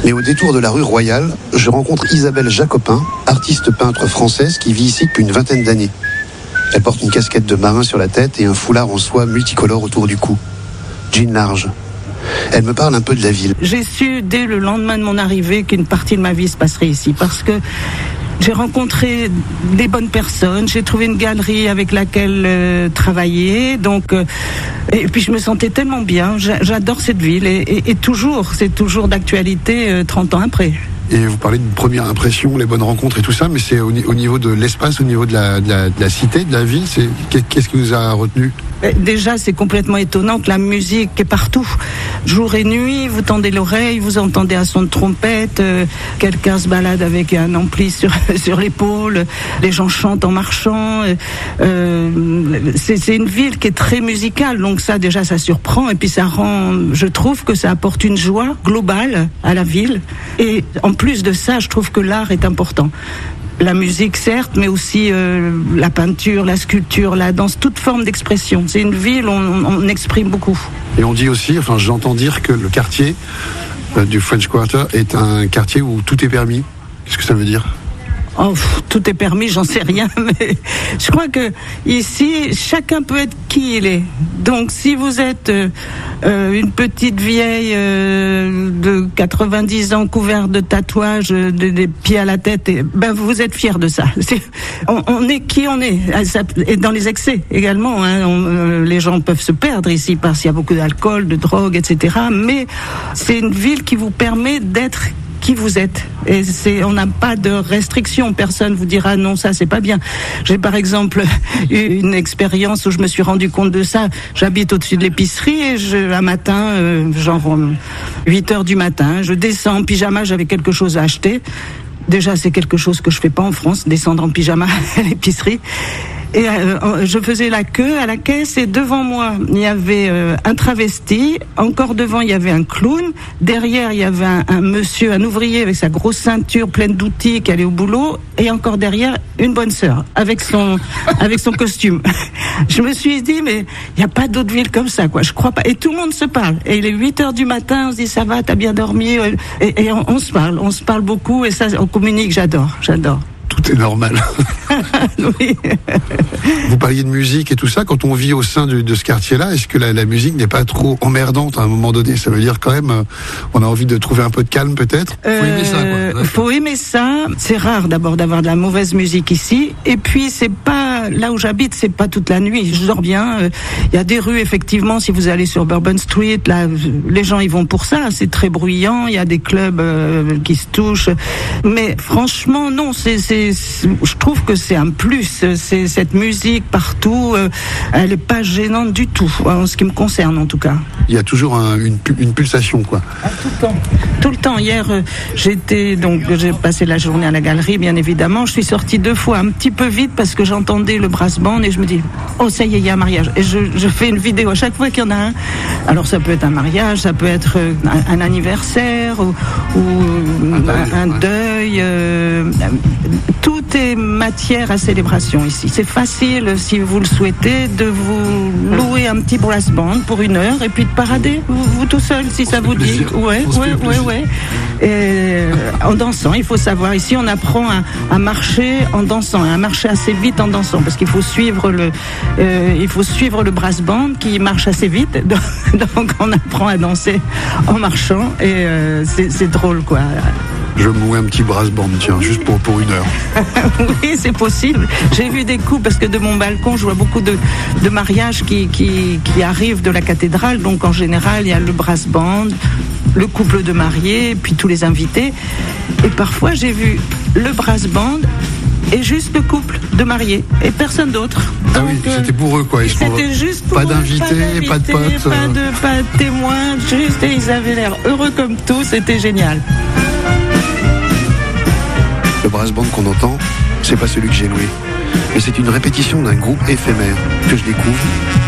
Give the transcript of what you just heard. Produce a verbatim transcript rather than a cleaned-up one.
Mais au détour de la rue Royale, je rencontre Isabelle Jacopin, artiste peintre française qui vit ici depuis une vingtaine d'années. Elle porte une casquette de marin sur la tête et un foulard en soie multicolore autour du cou. Jean large. Elle me parle un peu de la ville. J'ai su dès le lendemain de mon arrivée qu'une partie de ma vie se passerait ici parce que j'ai rencontré des bonnes personnes, j'ai trouvé une galerie avec laquelle euh, travailler, donc euh, et puis je me sentais tellement bien. J'adore cette ville et, et, et toujours, c'est toujours d'actualité euh, trente ans après. Et vous parlez d'une première impression, les bonnes rencontres et tout ça, mais c'est au, au niveau de l'espace, au niveau de la, de la, de la cité, de la ville, c'est, qu'est-ce qui vous a retenu ? Déjà, c'est complètement étonnant que la musique est partout. Jour et nuit, vous tendez l'oreille, vous entendez un son de trompette, euh, quelqu'un se balade avec un ampli sur, sur l'épaule, les gens chantent en marchant. Euh, c'est, c'est une ville qui est très musicale, donc ça, déjà, ça surprend. Et puis ça rend, je trouve que ça apporte une joie globale à la ville. Et en plus de ça, je trouve que l'art est important. La musique, certes, mais aussi euh, la peinture, la sculpture, la danse, toute forme d'expression. C'est une ville où on, on exprime beaucoup. Et on dit aussi, enfin j'entends dire que le quartier euh, du French Quarter est un quartier où tout est permis. Qu'est-ce que ça veut dire ? Oh, pff, tout est permis, j'en sais rien, mais je crois que ici, chacun peut être qui il est. Donc, si vous êtes euh, euh, une petite vieille euh, de quatre-vingt-dix ans couverte de tatouages, de, des pieds à la tête, et, ben vous êtes fiers de ça. C'est, on, on est qui on est, et dans les excès également. Hein, on, euh, les gens peuvent se perdre ici parce qu'il y a beaucoup d'alcool, de drogue, et cetera. Mais c'est une ville qui vous permet d'être qui vous êtes. Et c'est, on n'a pas de restrictions. Personne vous dira non, ça c'est pas bien. J'ai par exemple eu une expérience où je me suis rendu compte de ça. J'habite au-dessus de l'épicerie et je, un matin, euh, genre huit heures du matin, je descends en pyjama, j'avais quelque chose à acheter. Déjà, c'est quelque chose que je fais pas en France, descendre en pyjama à l'épicerie. Et euh, je faisais la queue à la caisse et devant moi, il y avait euh, un travesti. Encore devant, il y avait un clown. Derrière, il y avait un, un monsieur, un ouvrier avec sa grosse ceinture pleine d'outils qui allait au boulot. Et encore derrière, une bonne sœur avec son, avec son costume. Je me suis dit, mais il n'y a pas d'autre ville comme ça, quoi. Je crois pas. Et tout le monde se parle. Et il est huit heures du matin, on se dit, ça va, t'as bien dormi? Et, et on, on se parle. On se parle beaucoup et ça, on communique. J'adore, j'adore. Tout est normal. Oui. Vous parliez de musique et tout ça. Quand on vit au sein de, de ce quartier-là, est-ce que la, la musique n'est pas trop emmerdante à un moment donné ? Ça veut dire quand même, euh, on a envie de trouver un peu de calme peut-être. Euh, faut aimer ça, quoi. Faut aimer ça. C'est rare d'abord d'avoir de la mauvaise musique ici. Et puis c'est pas là où j'habite, c'est pas toute la nuit. Je dors bien. Il euh, y a des rues effectivement. Si vous allez sur Bourbon Street, là, les gens y vont pour ça. C'est très bruyant. Il y a des clubs euh, qui se touchent. Mais franchement, non. C'est, c'est, c'est je trouve que c'est un plus. C'est cette musique partout. Euh, elle est pas gênante du tout, en ce qui me concerne en tout cas. Il y a toujours un, une, une pulsation, quoi. Ah, tout le temps. Tout le temps. Hier, euh, j'étais donc j'ai passé la journée à la galerie, bien évidemment. Je suis sortie deux fois, un petit peu vite parce que j'entendais le brass band et je me dis oh ça y est, il y a un mariage. Et je, je fais une vidéo à chaque fois qu'il y en a un. Alors ça peut être un mariage, ça peut être un, un anniversaire ou, ou un deuil. Un, un deuil euh, tout est matière à célébration ici. C'est facile, si vous le souhaitez, de vous louer un petit brass band pour une heure et puis de parader, vous, vous tout seul, si on ça vous dit. Ouais, ouais, ouais, ouais. Et, en dansant, il faut savoir, ici on apprend à, à marcher en dansant, à marcher assez vite en dansant, parce qu'il faut suivre le, euh, il faut suivre le brass band qui marche assez vite. Donc on apprend à danser en marchant et euh, c'est, c'est drôle, quoi. Je me louais un petit brass band, tiens, juste pour, pour une heure. Oui, c'est possible. J'ai vu des coups, parce que de mon balcon, je vois beaucoup de, de mariages qui, qui, qui arrivent de la cathédrale. Donc, en général, il y a le brass band, le couple de mariés, puis tous les invités. Et parfois, j'ai vu le brass band et juste le couple de mariés et personne d'autre. Ah donc, oui, c'était pour eux, quoi. Ils c'était juste pour pas eux, d'invités, pas, pas de potes. Pas de, pas de témoins, juste, et ils avaient l'air heureux comme tout. C'était génial. Le brass band qu'on entend, c'est pas celui que j'ai loué. Mais c'est une répétition d'un groupe éphémère que je découvre